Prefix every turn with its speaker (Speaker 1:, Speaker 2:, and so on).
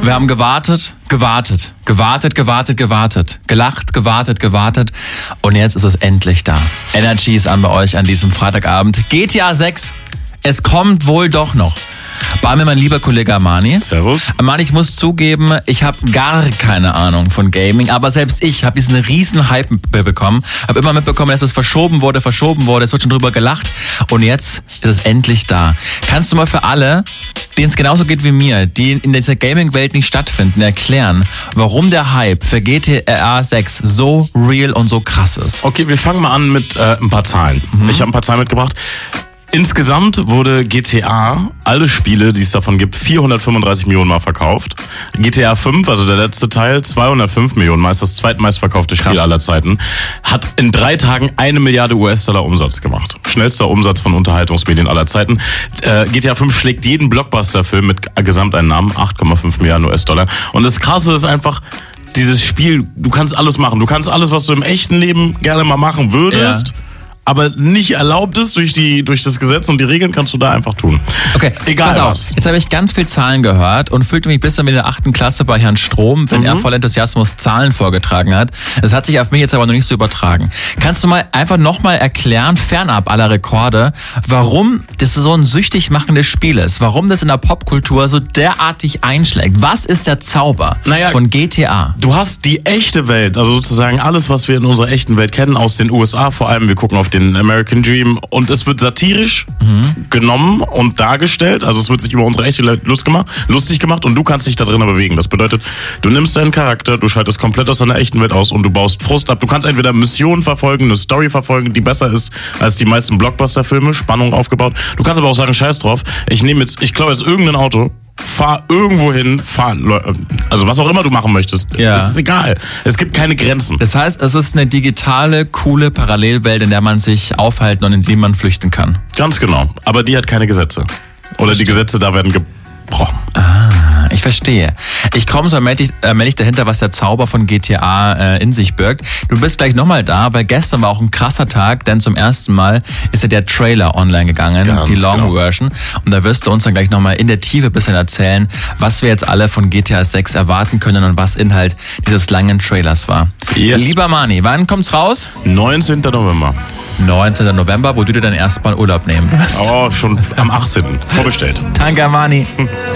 Speaker 1: Wir haben gewartet. Gelacht, gewartet. Und jetzt ist es endlich da. Energy ist an bei euch an diesem Freitagabend. GTA 6. Es kommt wohl doch noch. Bei mir mein lieber Kollege Armani.
Speaker 2: Servus.
Speaker 1: Armani, ich muss zugeben, ich habe gar keine Ahnung von Gaming, aber selbst ich habe diesen riesen Hype bekommen. Habe immer mitbekommen, dass es verschoben wurde, es wird schon drüber gelacht und jetzt ist es endlich da. Kannst du mal für alle, denen es genauso geht wie mir, die in dieser Gaming-Welt nicht stattfinden, erklären, warum der Hype für GTA 6 so real und so krass ist?
Speaker 2: Okay, wir fangen mal an mit ein paar Zahlen. Ich habe ein paar Zahlen mitgebracht. Insgesamt wurde GTA, alle Spiele, die es davon gibt, 435 Millionen Mal verkauft. GTA 5, also der letzte Teil, 205 Millionen Mal, ist das zweitmeistverkaufte Spiel aller Zeiten. Hat in 3 Tagen 1 Milliarde US-Dollar Umsatz gemacht. Schnellster Umsatz von Unterhaltungsmedien aller Zeiten. GTA 5 schlägt jeden Blockbuster-Film mit Gesamteinnahmen, 8,5 Milliarden US-Dollar. Und das Krasse ist einfach, dieses Spiel, du kannst alles machen. Du kannst alles, was du im echten Leben gerne mal machen würdest, aber nicht erlaubt ist durch das Gesetz und die Regeln, kannst du da einfach tun.
Speaker 1: Okay,
Speaker 2: egal
Speaker 1: pass auf.
Speaker 2: was.
Speaker 1: Jetzt habe ich ganz viel Zahlen gehört und fühlte mich bis in der 8. Klasse bei Herrn Strom, wenn er voll Enthusiasmus Zahlen vorgetragen hat. Das hat sich auf mich jetzt aber noch nicht so übertragen. Kannst du mal einfach nochmal erklären, fernab aller Rekorde, warum das so ein süchtig machendes Spiel ist? Warum das in der Popkultur so derartig einschlägt? Was ist der Zauber von GTA?
Speaker 2: Du hast die echte Welt, also sozusagen alles, was wir in unserer echten Welt kennen, aus den USA vor allem. Wir gucken auf den American Dream und es wird satirisch genommen und dargestellt. Also es wird sich über unsere echte Welt lustig gemacht und du kannst dich da drin bewegen. Das bedeutet, du nimmst deinen Charakter, du schaltest komplett aus deiner echten Welt aus und du baust Frust ab. Du kannst entweder Missionen verfolgen, eine Story verfolgen, die besser ist als die meisten Blockbuster-Filme, Spannung aufgebaut. Du kannst aber auch sagen, scheiß drauf, ich klaue jetzt irgendein Auto, fahr irgendwo hin, also was auch immer du machen möchtest. Das ist egal. Es gibt keine Grenzen.
Speaker 1: Das heißt, es ist eine digitale, coole Parallelwelt, in der man sich aufhalten und in die man flüchten kann.
Speaker 2: Ganz genau. Aber die hat keine Gesetze. Oder die Gesetze da werden gebrochen.
Speaker 1: Ich verstehe. Ich komme so allmählich dahinter, was der Zauber von GTA in sich birgt. Du bist gleich nochmal da, weil gestern war auch ein krasser Tag, denn zum ersten Mal ist ja der Trailer online gegangen, die Long-Version. Und da wirst du uns dann gleich nochmal in der Tiefe ein bisschen erzählen, was wir jetzt alle von GTA 6 erwarten können und was Inhalt dieses langen Trailers war.
Speaker 2: Yes.
Speaker 1: Lieber Mani, wann kommt's raus?
Speaker 2: 19. November.
Speaker 1: 19. November, wo du dir dann erstmal Urlaub nehmen wirst.
Speaker 2: Oh, schon am 18. Vorbestellt.
Speaker 1: Danke, Mani.